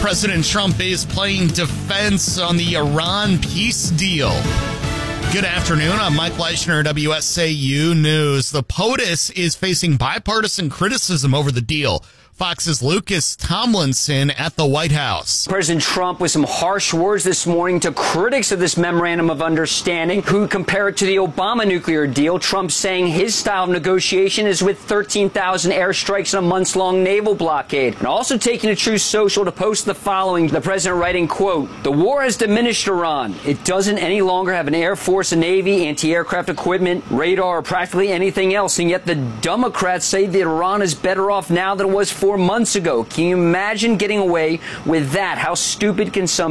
President Trump is playing defense on the Iran peace deal. Good afternoon. I'm Mike Leishner, WSAU News. The POTUS is facing bipartisan criticism over the deal. Fox's Lucas Tomlinson at the White House. President Trump with some harsh words this morning to critics of this memorandum of understanding who compare it to the Obama nuclear deal. Trump saying his style of negotiation is with 13,000 airstrikes and a months-long naval blockade. And also taking to Truth Social to post the following. The president writing, quote, "The war has diminished Iran. It doesn't any longer have an air force, a navy, anti-aircraft equipment, radar, or practically anything else. And yet the Democrats say that Iran is better off now than it was 4 months ago. Can you imagine getting away with that? How stupid can some